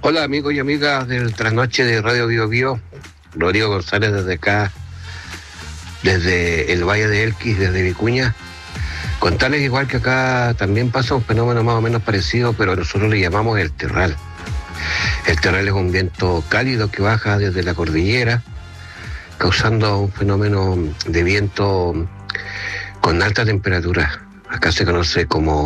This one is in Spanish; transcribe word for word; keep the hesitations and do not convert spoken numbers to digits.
Hola amigos y amigas del Trasnoche de Radio Bio Bio, Rodrigo González desde acá, desde el Valle de Elqui, desde Vicuña. Contarles igual que acá también pasa un fenómeno más o menos parecido, pero nosotros le llamamos el terral. El terral es un viento cálido que baja desde la cordillera, causando un fenómeno de viento con alta temperatura. Acá se conoce como